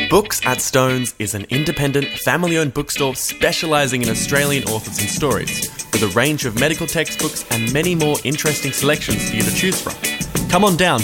Books at Stones is an independent, family-owned bookstore specialising in Australian authors and stories, with a range of medical textbooks and many more interesting selections for you to choose from. Come on down